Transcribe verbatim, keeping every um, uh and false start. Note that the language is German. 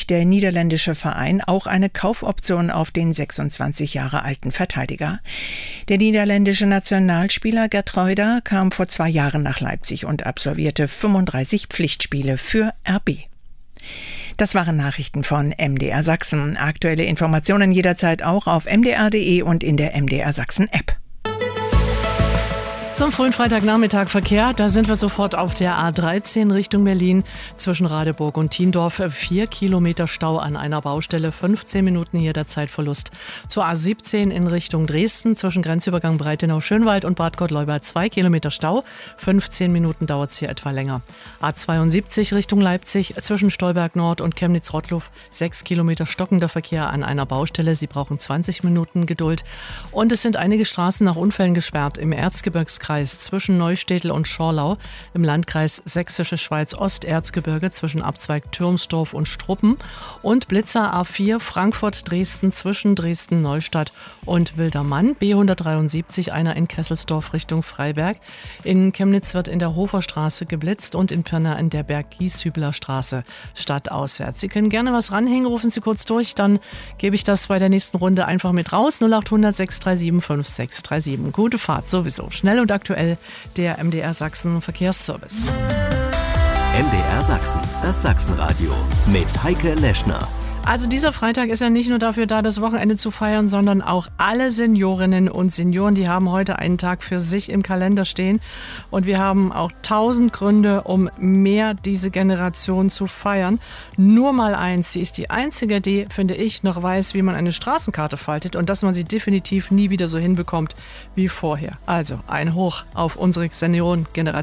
sich der niederländische Verein auch eine Kaufoption auf den sechsundzwanzig Jahre alten Verteidiger. Der niederländische Nationalspieler Geertruida kam vor zwei Jahren nach Leipzig und absolvierte fünfunddreißig Pflichtspiele für R B. Das waren Nachrichten von M D R Sachsen. Aktuelle Informationen jederzeit auch auf m d r punkt d e und in der M D R Sachsen App. Zum frühen Freitagnachmittag Verkehr, da sind wir sofort auf der A dreizehn Richtung Berlin. Zwischen Radeburg und Thiendorf vier Kilometer Stau an einer Baustelle, fünfzehn Minuten hier der Zeitverlust. Zur A siebzehn in Richtung Dresden, zwischen Grenzübergang Breitenau-Schönwald und Bad Gottleuba zwei Kilometer Stau, fünfzehn Minuten dauert es hier etwa länger. A zweiundsiebzig Richtung Leipzig, zwischen Stolberg Nord und Chemnitz-Rottluff, sechs Kilometer stockender Verkehr an einer Baustelle. Sie brauchen zwanzig Minuten Geduld. Und es sind einige Straßen nach Unfällen gesperrt im Erzgebirgskreis zwischen Neustädtel und Schorlau, im Landkreis Sächsische Schweiz Osterzgebirge zwischen Abzweig Türmsdorf und Struppen und Blitzer A vier Frankfurt-Dresden zwischen Dresden-Neustadt und Wildermann, B hundertdreiundsiebzig einer in Kesselsdorf Richtung Freiberg. In Chemnitz wird in der Hoferstraße geblitzt und in Pirna in der Berg-Gieshübler Straße stadtauswärts. Sie können gerne was ranhängen, rufen Sie kurz durch, dann gebe ich das bei der nächsten Runde einfach mit raus. null acht hundert sechs drei sieben fünf sechs drei sieben. Gute Fahrt sowieso. Schnell und aktuell der M D R Sachsen Verkehrsservice. M D R Sachsen, das Sachsenradio mit Heike Leschner. Also dieser Freitag ist ja nicht nur dafür da, das Wochenende zu feiern, sondern auch alle Seniorinnen und Senioren, die haben heute einen Tag für sich im Kalender stehen. Und wir haben auch tausend Gründe, um mehr diese Generation zu feiern. Nur mal eins, sie ist die einzige, die, finde ich, noch weiß, wie man eine Straßenkarte faltet und dass man sie definitiv nie wieder so hinbekommt wie vorher. Also ein Hoch auf unsere Seniorengeneration.